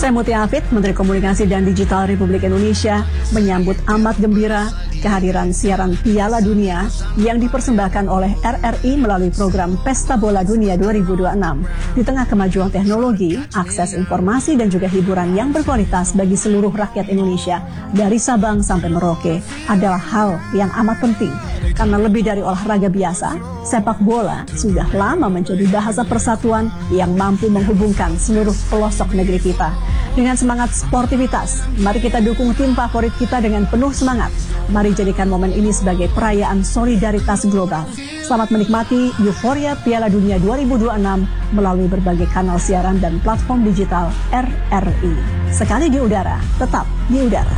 Saya Mutia Hafid, Menteri Komunikasi dan Digital Republik Indonesia, menyambut amat gembira kehadiran siaran Piala Dunia yang dipersembahkan oleh RRI melalui program Pesta Bola Dunia 2026. Di tengah kemajuan teknologi, akses informasi dan juga hiburan yang berkualitas bagi seluruh rakyat Indonesia dari Sabang sampai Merauke adalah hal yang amat penting. Karena lebih dari olahraga biasa, sepak bola sudah lama menjadi bahasa persatuan yang mampu menghubungkan seluruh pelosok negeri kita. Dengan semangat sportivitas, mari kita dukung tim favorit kita dengan penuh semangat. Mari jadikan momen ini sebagai perayaan solidaritas global. Selamat menikmati euforia Piala Dunia 2026 melalui berbagai kanal siaran dan platform digital RRI. Sekali di udara, tetap di udara.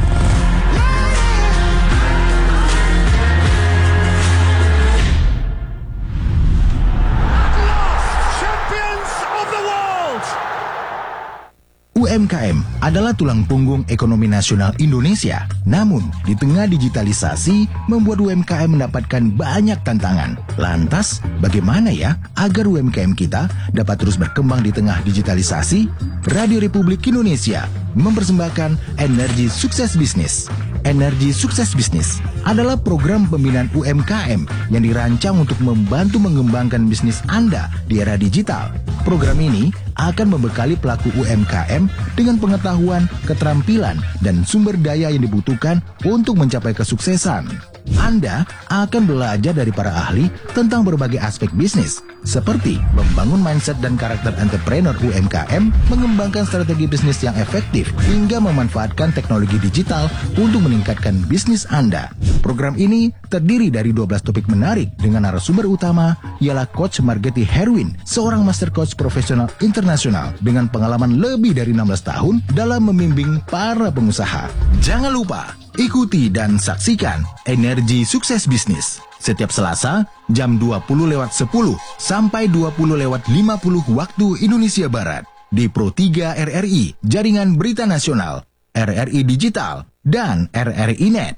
UMKM adalah tulang punggung ekonomi nasional Indonesia. Namun, di tengah digitalisasi, membuat UMKM mendapatkan banyak tantangan. Lantas, bagaimana ya agar UMKM kita dapat terus berkembang di tengah digitalisasi? Radio Republik Indonesia mempersembahkan Energi Sukses Bisnis. Energi Sukses Bisnis adalah program pembinaan UMKM yang dirancang untuk membantu mengembangkan bisnis Anda di era digital. Program ini akan membekali pelaku UMKM dengan pengetahuan, keterampilan, dan sumber daya yang dibutuhkan untuk mencapai kesuksesan. Anda akan belajar dari para ahli tentang berbagai aspek bisnis, seperti membangun mindset dan karakter entrepreneur UMKM, mengembangkan strategi bisnis yang efektif, hingga memanfaatkan teknologi digital untuk meningkatkan bisnis Anda. Program ini terdiri dari 12 topik menarik dengan narasumber utama ialah Coach Margeti Herwin, seorang master coach profesional internasional dengan pengalaman lebih dari 16 tahun dalam membimbing para pengusaha. Jangan lupa ikuti dan saksikan Energi Sukses Bisnis setiap Selasa jam 20.10 sampai 20.50 waktu Indonesia Barat di Pro 3 RRI, Jaringan Berita Nasional, RRI Digital, dan RRI Net.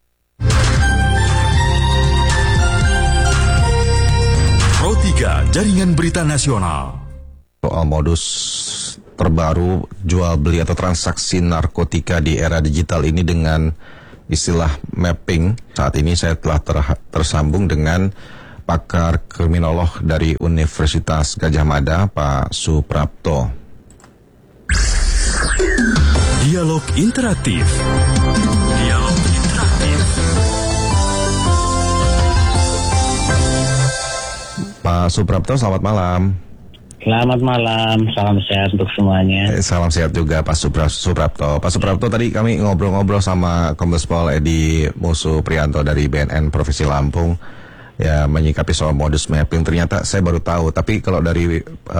Pro 3 Jaringan Berita Nasional. Soal modus terbaru jual beli atau transaksi narkotika di era digital ini dengan istilah mapping. Saat ini saya telah tersambung dengan pakar kriminolog dari Universitas Gadjah Mada, Pak Suprapto. Dialog interaktif. Pak Suprapto, selamat malam. Selamat malam, salam sehat untuk semuanya. Salam sehat juga Pak Suprapto. Pak Suprapto, tadi kami ngobrol-ngobrol sama Kombes Pol Edi Musu Prianto dari BNN Provinsi Lampung, ya, menyikapi soal modus mapping. Ternyata saya baru tahu, tapi kalau dari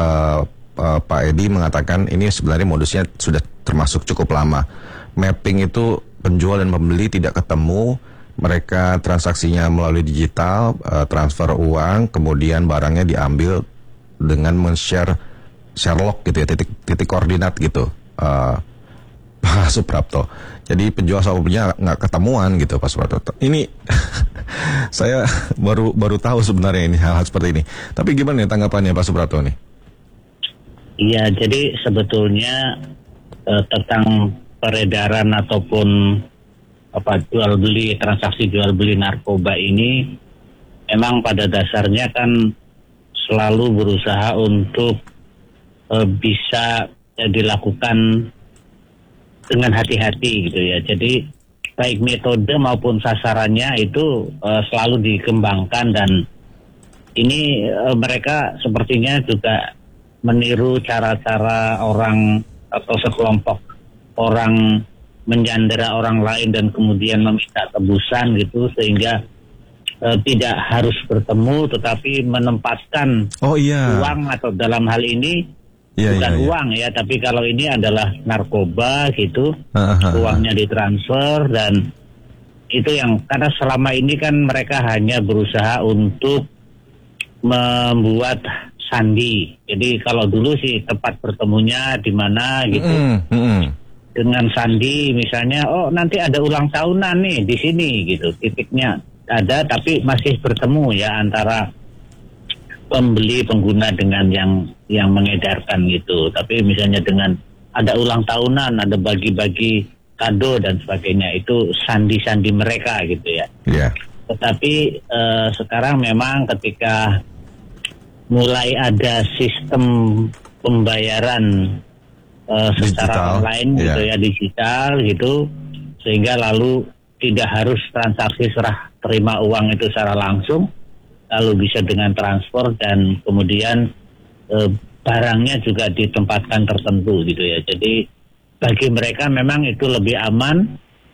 Pak Edi mengatakan ini sebenarnya modusnya sudah termasuk cukup lama. Mapping itu penjual dan pembeli tidak ketemu, mereka transaksinya melalui digital, transfer uang, kemudian barangnya diambil dengan men-share Sherlock gitu ya, titik koordinat gitu, Pak Suprapto. Jadi penjual sama pembelinya nggak ketemuan gitu, Pak Suprapto. Ini saya baru tahu sebenarnya ini hal-hal seperti ini. Tapi gimana nih tanggapannya Pak Suprapto nih? Iya, jadi sebetulnya tentang peredaran ataupun jual beli, transaksi jual beli narkoba ini memang pada dasarnya kan selalu berusaha untuk bisa dilakukan dengan hati-hati gitu ya. Jadi baik metode maupun sasarannya itu selalu dikembangkan, dan ini mereka sepertinya juga meniru cara-cara orang atau sekelompok orang menyandera orang lain dan kemudian meminta tebusan gitu, sehingga tidak harus bertemu tetapi menempatkan uang, atau dalam hal ini bukan uang ya, tapi kalau ini adalah narkoba gitu, uangnya ditransfer. Dan itu yang, karena selama ini kan mereka hanya berusaha untuk membuat sandi. Jadi kalau dulu sih tempat bertemunya di mana gitu, dengan sandi misalnya, oh nanti ada ulang tahunan nih di sini gitu, titiknya ada, tapi masih bertemu ya antara pembeli pengguna dengan yang mengedarkan gitu. Tapi misalnya dengan ada ulang tahunan, ada bagi-bagi kado dan sebagainya, itu sandi-sandi mereka gitu ya. Iya. Tetapi sekarang memang ketika mulai ada sistem pembayaran secara online gitu ya, digital gitu, sehingga lalu tidak harus transaksi serah terima uang itu secara langsung, lalu bisa dengan transfer dan kemudian barangnya juga ditempatkan tertentu gitu ya. Jadi bagi mereka memang itu lebih aman,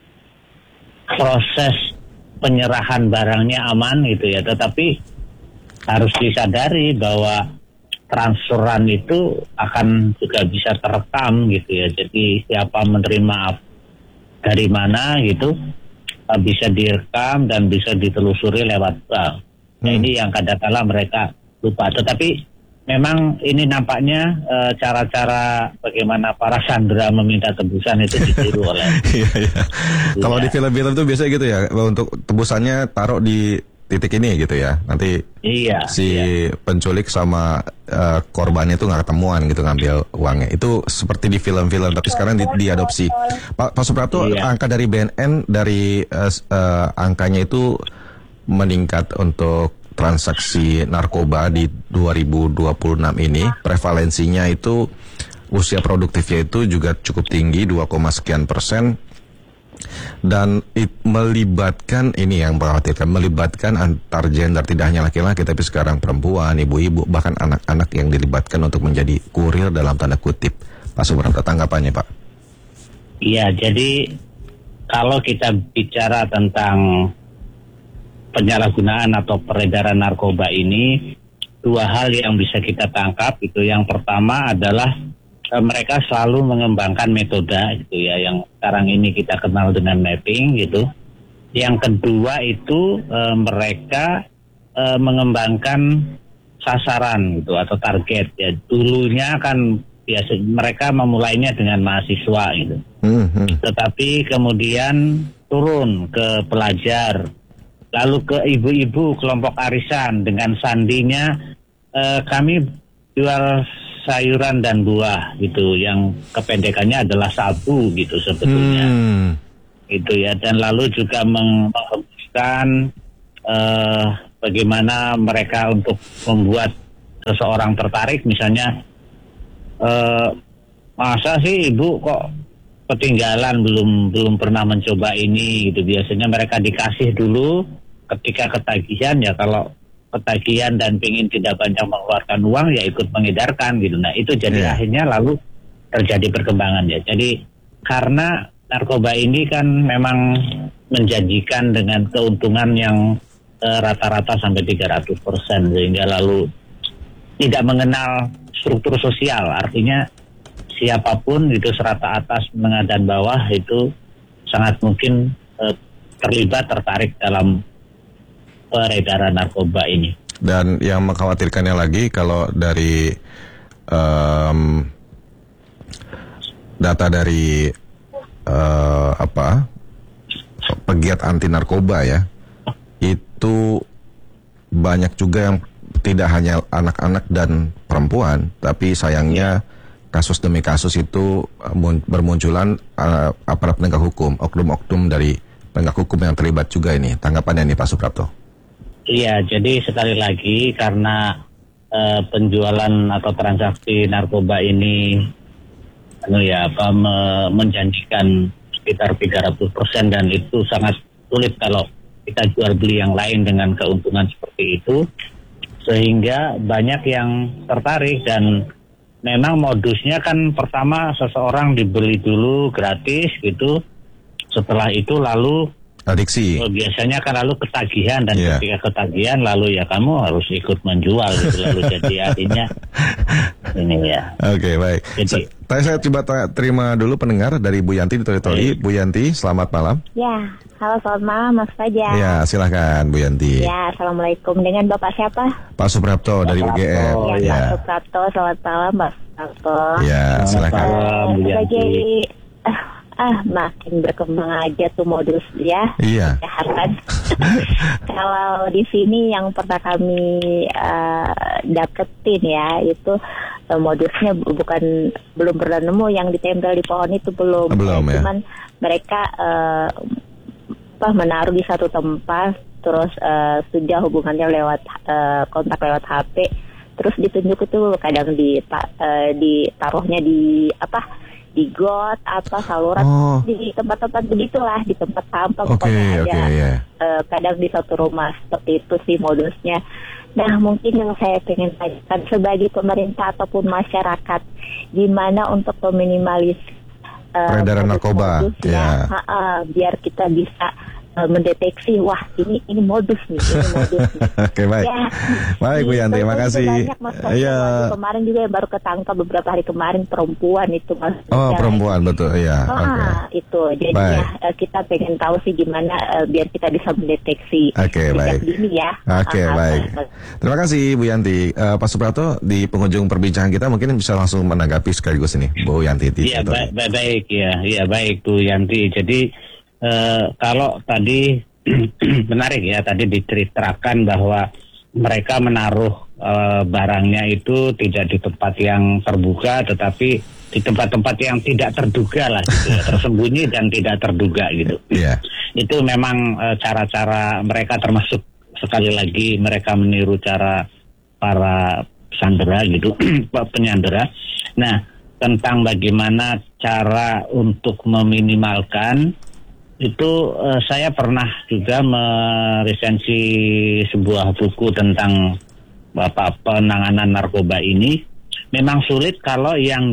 proses penyerahan barangnya aman gitu ya. Tetapi harus disadari bahwa transferan itu akan juga bisa terekam gitu ya. Jadi siapa menerima dari mana gitu bisa direkam dan bisa ditelusuri lewat bank. Nah ini yang kadang-kala mereka lupa. Tetapi memang ini nampaknya cara-cara bagaimana para sandera meminta tebusan itu ditiru oleh. Iya. Kalau di film-film itu biasanya gitu ya, untuk tebusannya taruh di titik ini gitu ya. Nanti penculik sama korbannya itu nggak ketemuan gitu ngambil uangnya. Itu seperti di film-film, tapi sekarang diadopsi. Pak Suprapto, angka dari BNN dari angkanya itu meningkat untuk transaksi narkoba di 2026 ini. Prevalensinya itu, usia produktifnya itu juga cukup tinggi, 2, sekian persen. Dan melibatkan, ini yang mengkhawatirkan, melibatkan antar gender, tidak hanya laki-laki tapi sekarang perempuan, ibu-ibu, bahkan anak-anak yang dilibatkan untuk menjadi kurir dalam tanda kutip. Pak Suprapto, tanggapannya Pak? Iya, jadi kalau kita bicara tentang penyalahgunaan atau peredaran narkoba ini, dua hal yang bisa kita tangkap itu. Yang pertama adalah mereka selalu mengembangkan metode gitu ya, yang sekarang ini kita kenal dengan mapping gitu. Yang kedua itu mereka mengembangkan sasaran gitu atau target ya. Dulunya kan biasa mereka memulainya dengan mahasiswa gitu. Tetapi kemudian turun ke pelajar, lalu ke ibu-ibu kelompok arisan dengan sandinya kami jual sayuran dan buah gitu, yang kependekannya adalah sabu gitu sebetulnya. Itu ya, dan lalu juga menghembuskan bagaimana mereka untuk membuat seseorang tertarik, misalnya masa sih ibu kok ketinggalan belum pernah mencoba ini gitu. Biasanya mereka dikasih dulu ketika ketagihan ya, kalau ketagihan dan ingin tidak banyak mengeluarkan uang ya ikut mengedarkan gitu. Nah itu jadi akhirnya lalu terjadi perkembangan ya. Jadi karena narkoba ini kan memang menjanjikan dengan keuntungan yang rata-rata sampai 300%, sehingga lalu tidak mengenal struktur sosial. Artinya siapapun itu, serata atas, menengah dan bawah, itu sangat mungkin tertarik dalam peredaran narkoba ini. Dan yang mengkhawatirkannya lagi, kalau dari data dari pegiat anti narkoba ya, itu banyak juga yang tidak hanya anak-anak dan perempuan, tapi sayangnya kasus demi kasus itu bermunculan aparat penegak hukum, oknum-oknum dari penegak hukum yang terlibat juga ini. Tanggapannya nih Pak Suprapto? Iya, jadi sekali lagi karena penjualan atau transaksi narkoba ini menjanjikan sekitar 300% dan itu sangat sulit kalau kita jual beli yang lain dengan keuntungan seperti itu, sehingga banyak yang tertarik. Dan memang modusnya kan pertama seseorang dibeli dulu gratis gitu, setelah itu lalu adiksi. Biasanya kan lalu ketagihan, dan ketika ketagihan lalu ya kamu harus ikut menjual gitu, lalu jadi akhirnya ini ya. Oke, baik. Jadi saya coba terima dulu pendengar dari Bu Yanti di Toli. Bu Yanti, selamat malam. Ya, halo, selamat malam Mas Fajar. Ya, silahkan Bu Yanti. Ya, assalamualaikum. Dengan Bapak siapa? Pak Suprapto dari UGM. Ya, Pak Suprapto, selamat malam Pak Suprapto. Ya, silahkan. Sebagai makin berkembang aja tuh modus ya. Iya. Kejahatan. Kalau di sini yang pernah kami dapetin ya, itu modusnya belum pernah nemu yang ditempel di pohon itu belum ya. Cuman mereka menaruh di satu tempat, terus sudah hubungannya lewat kontak lewat HP, terus ditunjuk itu kadang ditaruhnya di got saluran, di tempat-tempat begitulah, di tempat sampah pokoknya ada. Kadang di satu rumah seperti itu sih modusnya. Nah, mungkin yang saya pengen tanyakan sebagai pemerintah ataupun masyarakat, gimana untuk meminimalis peredaran narkoba, biar kita bisa mendeteksi, wah ini modus nih. Oke, baik. Ya, baik Bu Yanti, terima kasih. Iya. Kemarin juga yang baru ketangkap beberapa hari kemarin perempuan itu Mas. Perempuan betul ya. Itu. Jadi kita pengen tahu sih gimana biar kita bisa mendeteksi sejak dini ya. Baik. Terima kasih Bu Yanti. Pak Suprapto di penghujung perbincangan kita mungkin bisa langsung menanggapi sekaligus ini Bu Yanti. Iya, baik ya. Iya, baik Bu Yanti. Jadi kalau tadi menarik ya, tadi diceritakan bahwa mereka menaruh barangnya itu tidak di tempat yang terbuka, tetapi di tempat-tempat yang tidak terduga lah gitu ya, tersembunyi dan tidak terduga gitu. Itu memang cara-cara mereka, termasuk sekali lagi mereka meniru cara para sandera gitu, penyandera. Nah, tentang bagaimana cara untuk meminimalkan itu, saya pernah juga meresensi sebuah buku tentang penanganan narkoba ini. Memang sulit kalau yang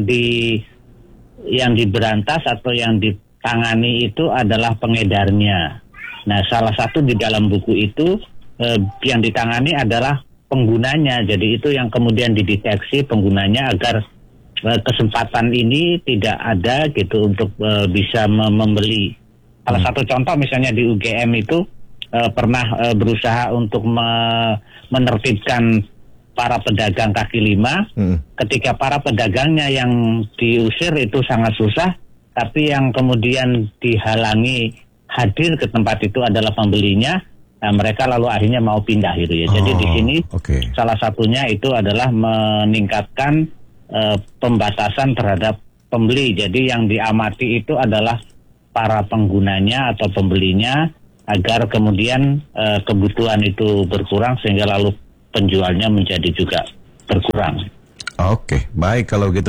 diberantas atau yang ditangani itu adalah pengedarnya. Nah, salah satu di dalam buku itu yang ditangani adalah penggunanya. Jadi itu yang kemudian dideteksi penggunanya agar kesempatan ini tidak ada gitu untuk bisa membeli. Salah satu contoh misalnya di UGM itu pernah berusaha untuk menertibkan para pedagang kaki lima. Ketika para pedagangnya yang diusir itu sangat susah, tapi yang kemudian dihalangi hadir ke tempat itu adalah pembelinya. Nah, mereka lalu akhirnya mau pindah gitu ya. Jadi di sini salah satunya itu adalah meningkatkan pembatasan terhadap pembeli. Jadi yang diamati itu adalah para penggunanya atau pembelinya, agar kemudian kebutuhan itu berkurang sehingga lalu penjualnya menjadi juga berkurang. Oke, baik kalau gitu.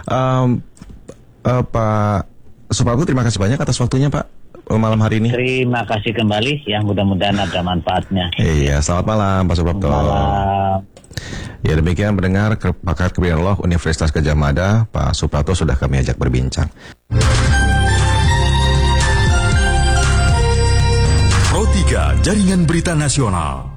Pak Suprapto, terima kasih banyak atas waktunya Pak malam hari ini. Terima kasih kembali, ya mudah-mudahan ada manfaatnya. Iya, selamat malam Pak Suprapto. Selamat malam. Ya, demikian pendengar pakar kriminolog Universitas Gadjah Mada, Pak Suprapto sudah kami ajak berbincang. Pro 3 Jaringan Berita Nasional.